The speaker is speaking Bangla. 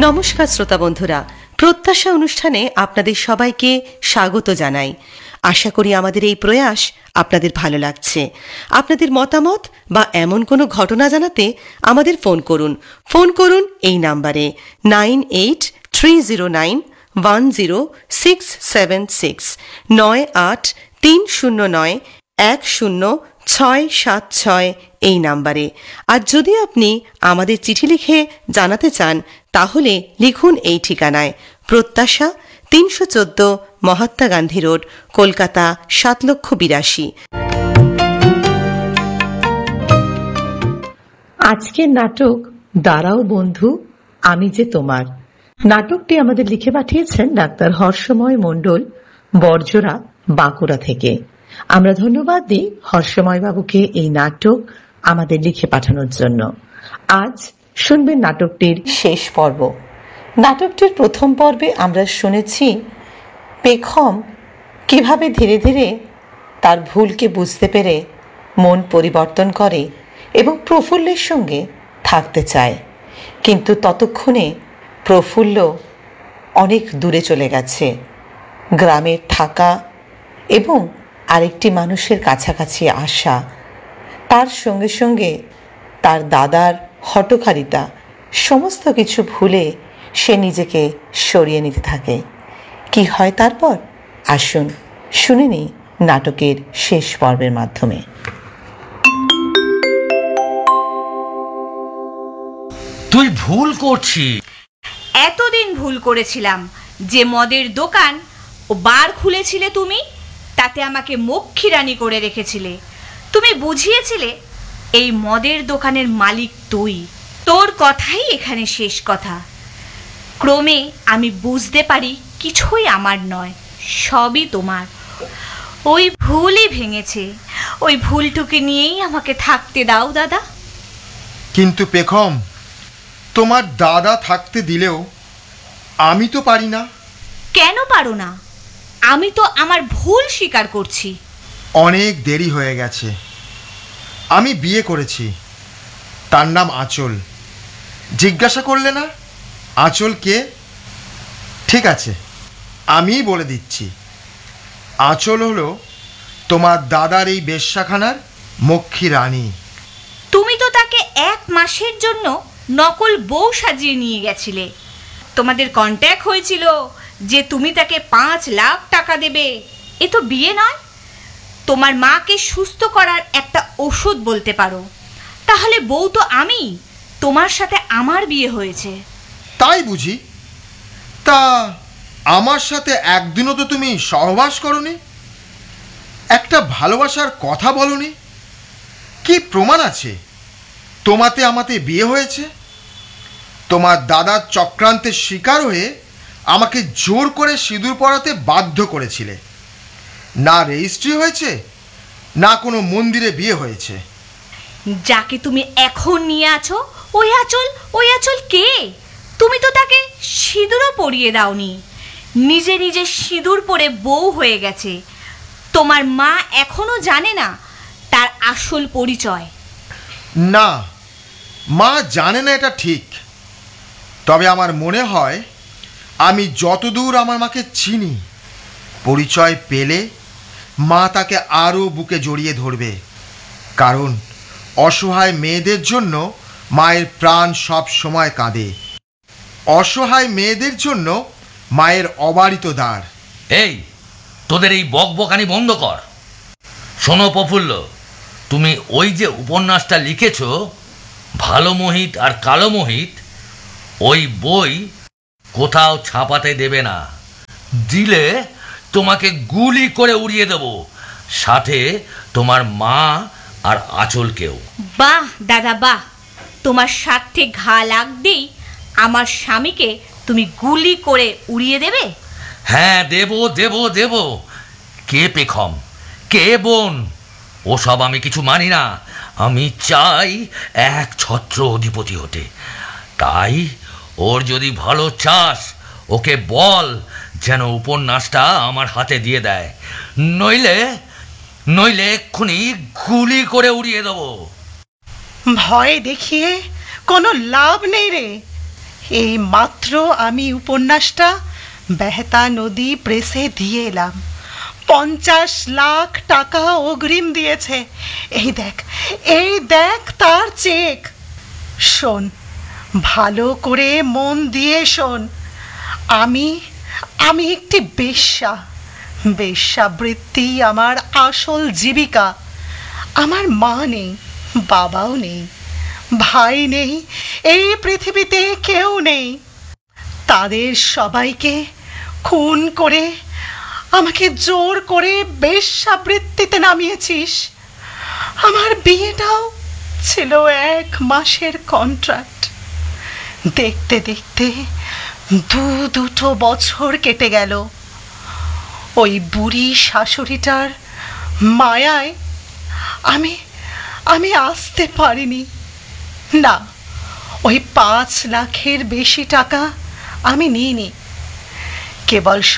নমস্কার শ্রোতা বন্ধুরা, প্রত্যাশা অনুষ্ঠানে আপনাদের সবাইকে স্বাগত জানাই। আশা করি আমাদের এই প্রয়াস আপনাদের ভালো লাগছে। আপনাদের মতামত বা এমন কোনো ঘটনা জানাতে আমাদের ফোন করুন এই নাম্বারে 9830910676 9830910676 এই নাম্বারে। আর যদি আপনি আমাদের চিঠি লিখে জানাতে চান তাহলে লিখুন এই ঠিকানায়, প্রত্যাশা 314 মহাত্মা গান্ধী রোড, কলকাতা ৭,৮২,০০০। আজকের নাটক দাঁড়াও বন্ধু আমি যে তোমার। নাটকটি আমাদের লিখে পাঠিয়েছেন ডাক্তার হর্ষময় মণ্ডল, বর্জরা, বাঁকুড়া থেকে। আমরা ধন্যবাদ দিই হর্ষময় বাবুকে এই নাটক আমাদের লিখে পাঠানোর জন্য। আজ শুনবেন নাটকটির শেষ পর্ব। নাটকটির প্রথম পর্বে আমরা শুনেছি পেখম কিভাবে ধীরে ধীরে তার ভুলকে বুঝতে পেরে মন পরিবর্তন করে এবং প্রফুল্লের সঙ্গে থাকতে চায়, কিন্তু ততক্ষণে প্রফুল্ল অনেক দূরে চলে গেছে। গ্রামে থাকা এবং আরেকটি মানুষের কাছাকাছি আসা, তার সঙ্গে সঙ্গে তার দাদার হঠকারিতা, সমস্ত কিছু ভুলে সে নিজেকে সরিয়ে নিতে থাকে। কি হয় তারপর আসুন শুনে নিই নাটকের শেষ পর্বের মাধ্যমে। তুই ভুল করছিস। এতদিন ভুল করেছিলাম যে মদের দোকান ও বার খুলেছিলে তুমি, তাতে আমাকে মক্ষীরানী করে রেখেছিলে। তুমি বুঝিয়েছিলে এই মদের দোকানের মালিক তুই। তোর কথাই এখানে শেষ কথা। ক্রমে আমি বুঝতে পারি কিছুই আমার নয়, সবই তোমার। ওই ভুলই ভেঙেছে, ওই ভুলটুকে নিয়েই আমাকে থাকতে দাও দাদা। কিন্তু পেখম, তোমার দাদা থাকতে দিলেও আমি তো পারি না। কেন পারো না? আমি তো আমার ভুল স্বীকার করছি। অনেক দেরি হয়ে গেছে। আমি বিয়ে করেছি, তার নাম আঁচল। জিজ্ঞাসা করলে না আঁচল কে? ঠিক আছে, আমিই বলে দিচ্ছি। আঁচল হলো তোমার দাদার এই বেশ্যাখানার মক্ষী রানী। তুমি তো তাকে 1 মাসের জন্য নকল বউ সাজিয়ে নিয়ে গেছিলে। তোমাদের কন্ট্যাক্ট হয়েছিল যে তুমি তাকে 5 লাখ টাকা দেবে। এ তো বিয়ে নয়, তোমার মাকে সুস্থ করার একটা ওষুধ বলতে পারো। তাহলে বউ তো আমি, তোমার সাথে আমার বিয়ে হয়েছে। তাই বুঝি? তা আমার সাথে একদিনও তো তুমি সহবাস করনি, একটা ভালোবাসার কথা বলনি। কি প্রমাণ আছে তোমাতে আমাতে বিয়ে হয়েছে? তোমার দাদার চক্রান্তের শিকার হয়ে আমাকে জোর করে সিঁদুর পরাতে বাধ্য করেছিলে। না রেজিস্ট্রি হয়েছে, না কোনো মন্দিরে বিয়ে হয়েছে। যাকে তুমি এখন নিয়ে আছো ওই আঁচল কে? তুমি তো তাকে সিঁদুরও পরিয়ে দাওনি। নিজে নিজে সিঁদুর পরে বউ হয়ে গেছে। তোমার মা এখনো জানে না তার আসল পরিচয়। না, মা জানে না এটা ঠিক। তবে আমার মনে হয় আমি যতদূর আমার মাকে চিনি, পরিচয় পেলে মা তাকে আরও বুকে জড়িয়ে ধরবে। কারণ অসহায় মেয়েদের জন্য মায়ের প্রাণ সব সময় কাঁদে। অসহায় মেয়েদের জন্য মায়ের অবারিত দ্বার। এই, তোদের এই বকবকানি বন্ধ কর। শোনো প্রফুল্ল, তুমি ওই যে উপন্যাসটা লিখেছ ভালো মোহিত আর কালো মোহিত, ওই বই কোথাও ছাপাতে দেবে না। দিলে তোমাকে গুলি করে উড়িয়ে দেব, সাথে তোমার মা আর আঁচলকেও। বাহ দাদা বাহ, তোমার স্বার্থে ঘা লাগতেই আমার স্বামীকে তুমি গুলি করে উড়িয়ে দেবে? হ্যাঁ, দেব দেব দেব। কে পেখম, কে বোন, ওসব আমি কিছু মানি না। আমি চাই এক ছত্র অধিপতি হতে। তাই ওর যদি ভালো চাস ওকে বল যেন উপন্যাসটা আমার হাতে দিয়ে দেয়, নইলে এক্ষুনি গুলি করে উড়িয়ে দেবো। ভয় দেখিয়ে কোনো লাভ নেই রে। এই মাত্র আমি উপন্যাসটা বেহতা নদী প্রেসে দিয়ে এলাম। 50 লাখ টাকা অগ্রিম দিয়েছে। এই দেখ তার চেক। শোন, ভালো করে মন দিয়ে শোন। আমি একটি বেশ্যাবৃত্তি আমার আসল জীবিকা। আমার মা নেই, বাবাও নেই, ভাই নেই, এই পৃথিবীতে কেউ নেই। তাদের সবাইকে খুন করে আমাকে জোর করে বেশ্যাবৃত্তিতে নামিয়েছিস। আমার বিয়েটাও ছিল 1 মাসের কন্ট্রাক্ট। দেখতে দেখতে দুটো বছর কেটে গেল। ওই বুড়ি শাশুড়িটার মায়ায় আমি আসতে পারিনি। না, ওই 5 লাখের বেশি টাকা আমি নিইনি। কেবল